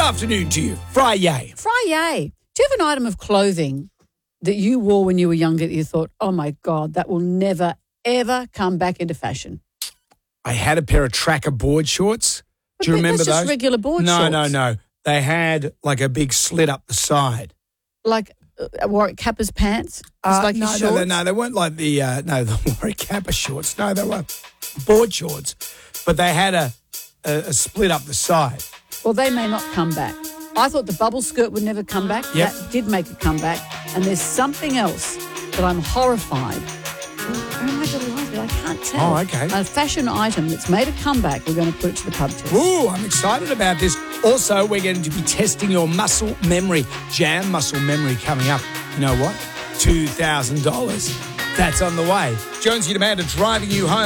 afternoon to you. Friday. Friday. Do you have an item of clothing that you wore when you were younger that you thought, oh, my God, that will never, ever come back into fashion? I had a pair of tracker board shorts. Do you remember that's those? Just regular board shorts. No. They had like a big slit up the side. Like Warwick Kappa's pants? Like no, his shorts? no, they weren't like the Warwick Kappa shorts. No, they were board shorts. But they had a split up the side. Well, they may not come back. I thought the bubble skirt would never come back. Yep. That did make a comeback. And there's something else that I'm horrified. Or am I delighted? I can't tell. Oh, okay. A fashion item that's made a comeback. We're going to put it to the pub test. Ooh, I'm excited about this. Also, we're going to be testing your muscle memory. Jam muscle memory coming up. You know what? $2,000. That's on the way. Jonesy and Amanda driving you home.